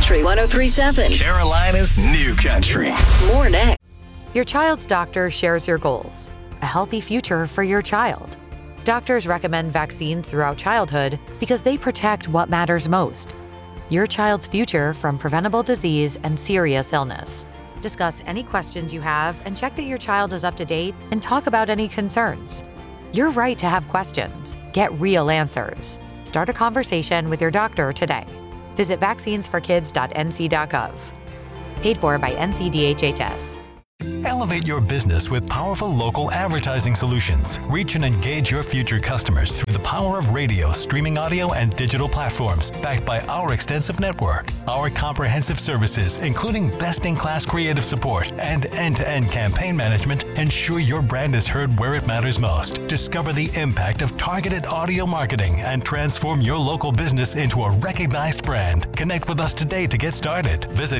Country 103.7. Carolina's new country. More next. Your child's doctor shares your goals. A healthy future for your child. Doctors recommend vaccines throughout childhood because they protect what matters most. Your child's future from preventable disease and serious illness. Discuss any questions you have and check that your child is up to date and talk about any concerns. You're right to have questions. Get real answers. Start a conversation with your doctor today. Visit vaccinesforkids.nc.gov. Paid for by NCDHHS. Elevate your business with powerful local advertising solutions. Reach and engage your future customers through the power of radio, streaming audio, and digital platforms, backed by our extensive network. Our comprehensive services, including best-in-class creative support and end-to-end campaign management, ensure your brand is heard where it matters most. Discover the impact of targeted audio marketing and transform your local business into a recognized brand. Connect with us today to get started. Visit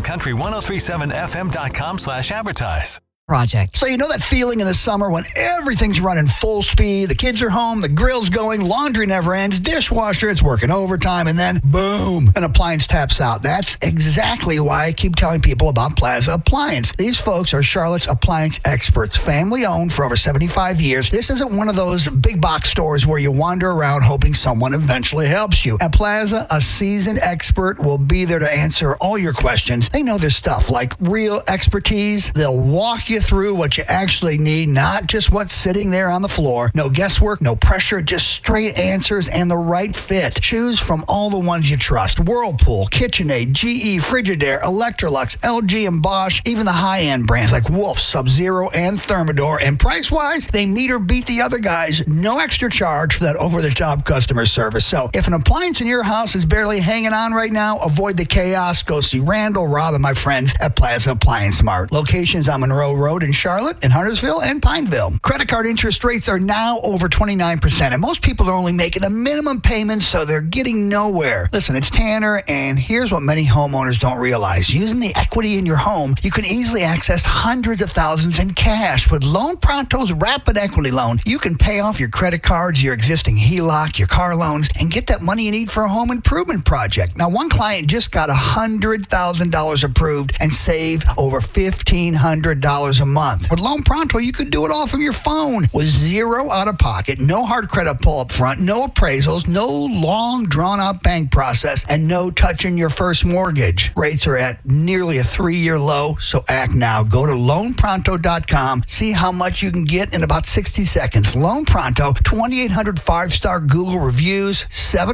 country1037fm.com/advertise. Project. So you know that feeling in the summer when everything's running full speed, the kids are home, the grill's going, laundry never ends, dishwasher, it's working overtime, and then boom, an appliance taps out. That's exactly why I keep telling people about Plaza Appliance. These folks are Charlotte's appliance experts, family owned for over 75 years. This isn't one of those big box stores where you wander around hoping someone eventually helps you. At Plaza, a seasoned expert will be there to answer all your questions. They know their stuff, like real expertise. They'll walk you through what you actually need, not just what's sitting there on the floor. No guesswork, no pressure, just straight answers and the right fit. Choose from all the ones you trust. Whirlpool, KitchenAid, GE, Frigidaire, Electrolux, LG, and Bosch, even the high-end brands like Wolf, Sub-Zero, and Thermador. And price-wise, they meet or beat the other guys. No extra charge for that over-the-top customer service. So if an appliance in your house is barely hanging on right now, avoid the chaos. Go see Randall, Rob, and my friends at Plaza Appliance Mart. Locations on Monroe Road in Charlotte, in Huntersville, and Pineville. Credit card interest rates are now over 29%, and most people are only making the minimum payments, so they're getting nowhere. Listen, it's Tanner, and here's what many homeowners don't realize. Using the equity in your home, you can easily access hundreds of thousands in cash. With Loan Pronto's Rapid Equity Loan, you can pay off your credit cards, your existing HELOC, your car loans, and get that money you need for a home improvement project. Now, one client just got $100,000 approved and saved over $1,500 a month. With Loan Pronto, you could do it all from your phone with zero out of pocket, no hard credit pull up front, no appraisals, no long drawn out bank process, and no touching your first mortgage. Rates are at nearly a 3-year low, so act now. Go to loanpronto.com, see how much you can get in about 60 seconds. Loan Pronto, 2,800 5-star Google reviews,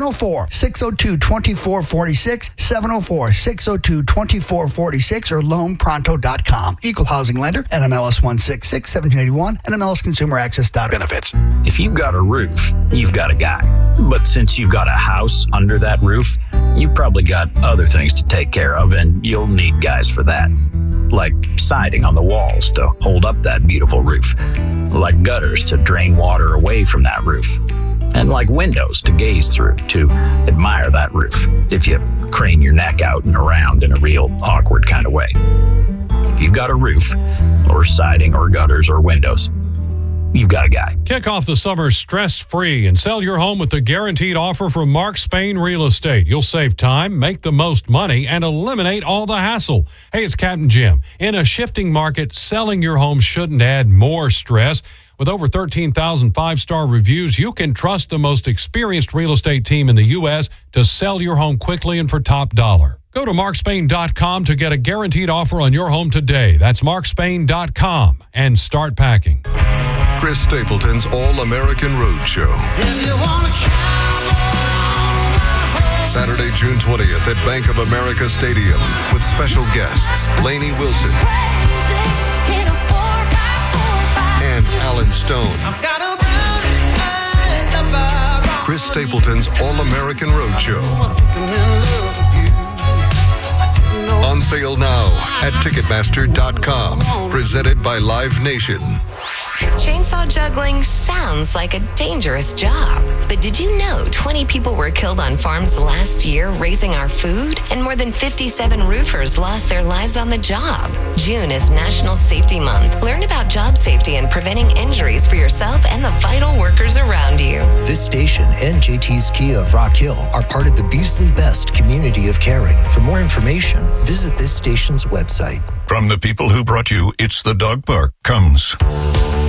704-602-2446, 704-602-2446, or loanpronto.com. Equal housing lender, NMLS 166, 1781, NMLSconsumeraccess.org. Benefits. If you've got a roof, you've got a guy. But since you've got a house under that roof, you've probably got other things to take care of, and you'll need guys for that. Like siding on the walls to hold up that beautiful roof. Like gutters to drain water away from that roof. And like windows to gaze through to admire that roof if you crane your neck out and around in a real awkward kind of way. If you've got a roof, or siding, or gutters, or windows, you've got a guy. Kick off the summer stress-free and sell your home with the guaranteed offer from Mark Spain Real Estate. You'll save time, make the most money, and eliminate all the hassle. Hey, it's Captain Jim. In a shifting market, selling your home shouldn't add more stress. With over 13,000 5-star reviews, you can trust the most experienced real estate team in the U.S. to sell your home quickly and for top dollar. Go to markspain.com to get a guaranteed offer on your home today. That's markspain.com and start packing. Chris Stapleton's All-American Roadshow. Saturday, June 20th at Bank of America Stadium with special guests Lainey Wilson and Alan Stone. Chris Stapleton's All-American Roadshow. On sale now at Ticketmaster.com. Presented by Live Nation. Chainsaw juggling sounds like a dangerous job. But did you know 20 people were killed on farms last year raising our food? And more than 57 roofers lost their lives on the job. June is National Safety Month. Learn about job safety and preventing injuries for yourself and the vital workers around you. This station and JT's Kia of Rock Hill are part of the Beasley Best community of caring. For more information, visit this station's website. From the people who brought you It's the Dog Park comes